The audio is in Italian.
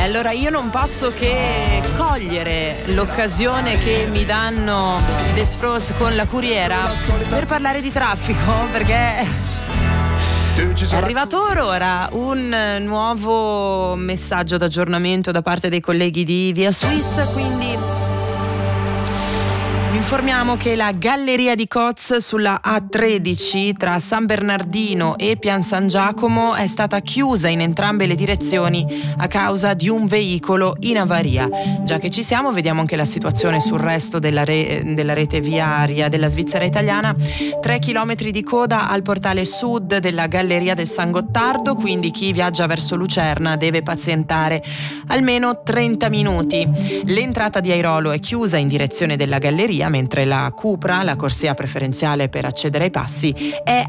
Allora io non posso che cogliere l'occasione che mi danno i Desfros con la Curiera per parlare di traffico, perché è arrivato ora un nuovo messaggio d'aggiornamento da parte dei colleghi di Via Suisse, quindi vi informiamo che la galleria di Coz sulla A13 tra San Bernardino e Pian San Giacomo è stata chiusa in entrambe le direzioni a causa di un veicolo in avaria. Già che ci siamo, vediamo anche la situazione sul resto della rete viaria della Svizzera italiana. 3 chilometri di coda al portale sud della galleria del San Gottardo, quindi chi viaggia verso Lucerna deve pazientare almeno 30 minuti. L'entrata di Airolo è chiusa in direzione della galleria, mentre la Cupra, la corsia preferenziale per accedere ai passi, è